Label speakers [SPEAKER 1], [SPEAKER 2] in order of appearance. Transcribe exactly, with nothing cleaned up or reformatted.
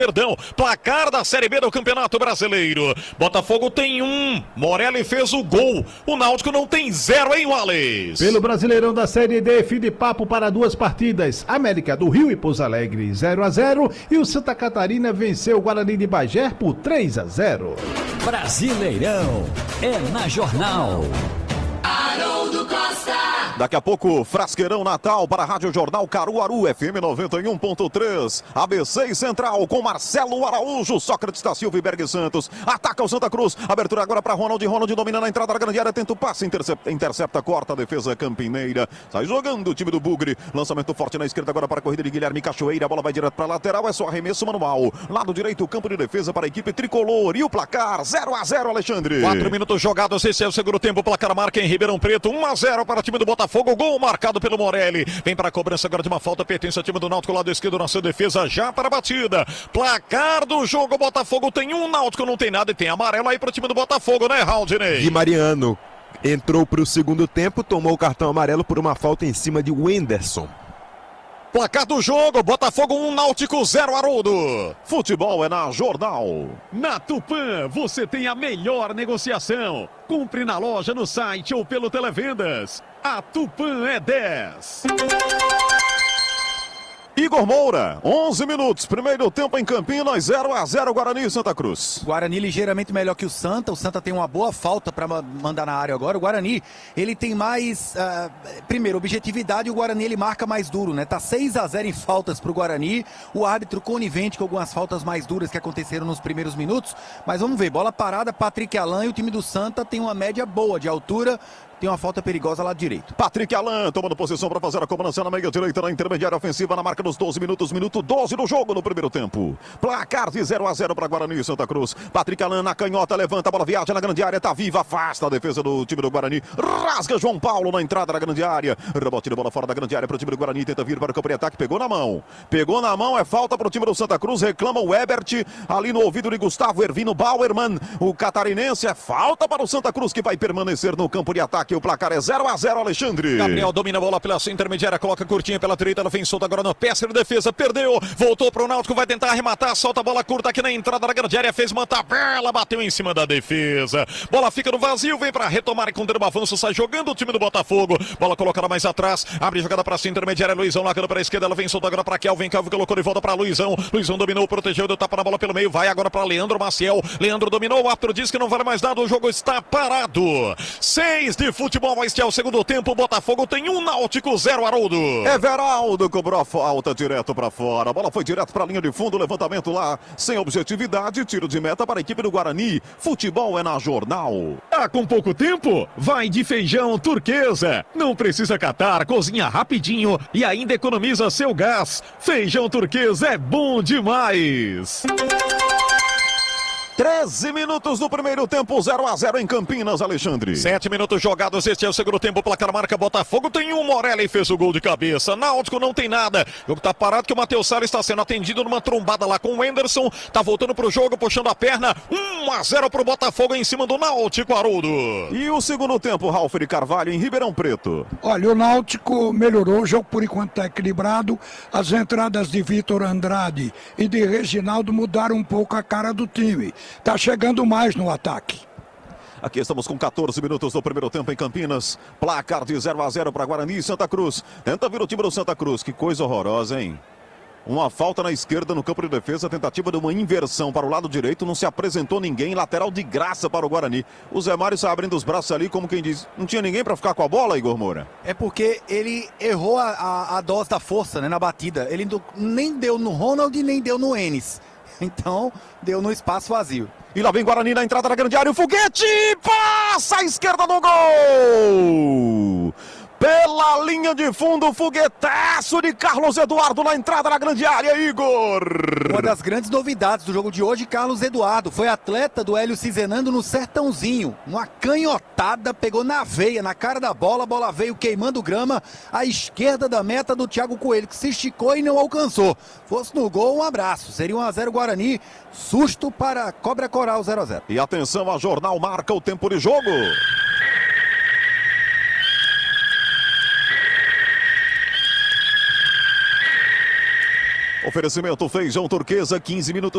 [SPEAKER 1] Perdão, placar da Série B do Campeonato Brasileiro. Botafogo tem um, Morelli fez o gol. O Náutico não tem zero, hein, Wallace?
[SPEAKER 2] Pelo Brasileirão da Série D, fim de papo para duas partidas. América do Rio e Pouso Alegre zero a zero e o Santa Catarina venceu o Guarani de Bagé por três a zero.
[SPEAKER 3] Brasileirão é na Jornal.
[SPEAKER 4] Haroldo Costa.
[SPEAKER 5] Daqui a pouco, Frasqueirão Natal para a Rádio Jornal Caruaru, F M noventa e um ponto três. A B seis Central com Marcelo Araújo, Sócrates da Silva e Berg Santos. Ataca o Santa Cruz. Abertura agora para Ronald. Ronald domina na entrada da grande área. Tenta o passe, intercepta, intercepta, corta a defesa campineira. Sai jogando o time do Bugre. Lançamento forte na esquerda agora para a corrida de Guilherme Cachoeira. A bola vai direto para a lateral. É só arremesso manual. Lado direito, campo de defesa para a equipe tricolor. E o placar zero a zero, Alexandre.
[SPEAKER 1] Quatro minutos jogados. Esse é o segundo tempo. O placar marca em Ribeirão Preto. um a zero para o time do Botafogo. Gol marcado pelo Morelli. Vem para a cobrança agora de uma falta. Pertence ao time do Náutico, lado esquerdo na sua defesa. Já para a batida. Placar do jogo. Botafogo tem um, Náutico não tem nada. E tem amarelo aí para o time do Botafogo, né, Raudinei?
[SPEAKER 6] Gui Mariano entrou para o segundo tempo. Tomou o cartão amarelo por uma falta em cima de Wenderson.
[SPEAKER 1] Placar do jogo, Botafogo um, Náutico zero, Haroldo.
[SPEAKER 5] Futebol é na Jornal.
[SPEAKER 7] Na Tupã, você tem a melhor negociação. Compre na loja, no site ou pelo Televendas. A Tupã é dez.
[SPEAKER 5] Igor Moura, onze minutos, primeiro tempo em Campinas, zero a zero Guarani e Santa Cruz.
[SPEAKER 8] Guarani ligeiramente melhor que o Santa, o Santa tem uma boa falta para mandar na área agora. O Guarani, ele tem mais, uh, primeiro, objetividade, o Guarani ele marca mais duro, né? Tá seis a zero em faltas pro Guarani, o árbitro conivente com algumas faltas mais duras que aconteceram nos primeiros minutos, mas vamos ver, bola parada, Patrick Alan e o time do Santa tem uma média boa de altura. Tem uma falta perigosa lá direito.
[SPEAKER 5] Patrick Alan tomando posição para fazer a cobrança na meia direita, na intermediária ofensiva, na marca dos doze minutos, minuto doze do jogo no primeiro tempo. Placar de zero a zero para Guarani e Santa Cruz. Patrick Alan na canhota, levanta a bola, viaja na grande área, tá viva, afasta a defesa do time do Guarani. Rasga João Paulo na entrada da grande área. Rebote de bola fora da grande área para o time do Guarani, tenta vir para o campo de ataque, pegou na mão. Pegou na mão, é falta para o time do Santa Cruz, reclama o Ebert, ali no ouvido de Gustavo Ervino Bauerman. O catarinense, é falta para o Santa Cruz que vai permanecer no campo de ataque. O placar é zero a zero, Alexandre.
[SPEAKER 1] Gabriel domina a bola pela sua intermediária, coloca curtinha pela direita, ela vem solta agora no peça de defesa, perdeu, voltou para o Náutico, vai tentar arrematar, solta a bola curta aqui na entrada da grande área, fez uma tabela, bateu em cima da defesa, bola fica no vazio, vem para retomar e conter o avanço, sai jogando o time do Botafogo, bola colocada mais atrás, abre jogada para sua intermediária, Luizão largando para a esquerda, ela vem solta agora para Kelvin, Kelvin colocou de volta para Luizão, Luizão dominou, protegeu, deu tapa na bola pelo meio, vai agora para Leandro Maciel, Leandro dominou, o árbitro diz que não vale mais nada, o jogo está parado. Seis de futebol, este é o segundo tempo. O Botafogo tem um, Náutico zero, Haroldo.
[SPEAKER 5] Everaldo cobrou a falta direto para fora. A bola foi direto para a linha de fundo. Levantamento lá sem objetividade. Tiro de meta para a equipe do Guarani. Futebol é na Jornal.
[SPEAKER 7] Tá com pouco tempo? Vai de feijão turquesa. Não precisa catar, cozinha rapidinho e ainda economiza seu gás. Feijão turquesa é bom demais.
[SPEAKER 5] treze minutos do primeiro tempo, zero a zero em Campinas, Alexandre.
[SPEAKER 1] Sete minutos jogados, este é o segundo tempo, placar marca Botafogo tem um, Morelli fez o gol de cabeça, Náutico não tem nada, o jogo tá parado que o Matheus Salles está sendo atendido numa trombada lá com o Wenderson, tá voltando pro jogo, puxando a perna, um a zero pro Botafogo em cima do Náutico, Haroldo.
[SPEAKER 5] E o segundo tempo, Ralf de Carvalho em Ribeirão Preto.
[SPEAKER 9] Olha, o Náutico melhorou, o jogo por enquanto tá equilibrado, as entradas de Vitor Andrade e de Reginaldo mudaram um pouco a cara do time. Tá chegando mais no ataque.
[SPEAKER 5] Aqui estamos com quatorze minutos do primeiro tempo em Campinas. Placar de zero a zero para Guarani e Santa Cruz. Tenta vir o time do Santa Cruz. Que coisa horrorosa, hein? Uma falta na esquerda no campo de defesa. Tentativa de uma inversão para o lado direito. Não se apresentou ninguém. Lateral de graça para o Guarani. O Zé Mário está abrindo os braços ali, como quem diz. Não tinha ninguém para ficar com a bola, Igor Moura?
[SPEAKER 8] É porque ele errou a, a, a dose da força, né, na batida. Ele do, nem deu no Ronald, nem deu no Enes. Então, deu no espaço vazio.
[SPEAKER 5] E lá vem Guarani na entrada da grande área. O foguete passa à esquerda do gol. Pela linha de fundo, foguetaço de Carlos Eduardo na entrada da grande área, Igor.
[SPEAKER 8] Uma das grandes novidades do jogo de hoje, Carlos Eduardo. Foi atleta do Hélio Cizenando no Sertãozinho. Uma canhotada, pegou na veia, na cara da bola. A bola veio queimando grama à esquerda da meta do Thiago Coelho, que se esticou e não alcançou. Fosse no gol, um abraço. Seria um a zero Guarani. Susto para Cobra Coral zero a zero.
[SPEAKER 5] E atenção, a Jornal marca o tempo de jogo. Oferecimento Feijão Turquesa, quinze minutos.